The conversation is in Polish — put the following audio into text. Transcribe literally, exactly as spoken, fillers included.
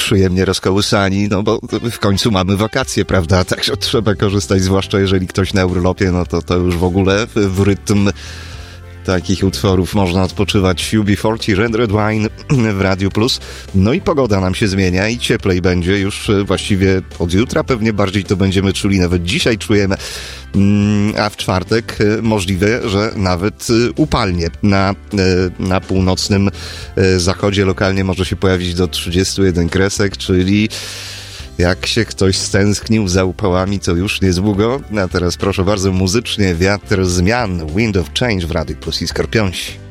przyjemnie rozkołysani, no bo w końcu mamy wakacje, prawda? Także trzeba korzystać, zwłaszcza jeżeli ktoś na urlopie, no to to już w ogóle w rytm takich utworów można odpoczywać. U B czterdzieści, Red Red Wine w Radiu Plus. No i pogoda nam się zmienia i cieplej będzie już właściwie od jutra. Pewnie bardziej to będziemy czuli, nawet dzisiaj czujemy. A w czwartek możliwe, że nawet upalnie. Na, na północnym zachodzie lokalnie może się pojawić do trzydziestu jeden kresek, czyli jak się ktoś stęsknił za upałami, to już niedługo. A teraz proszę bardzo, muzycznie Wiatr Zmian, Wind of Change w Radiu Plus i Skorpionsi.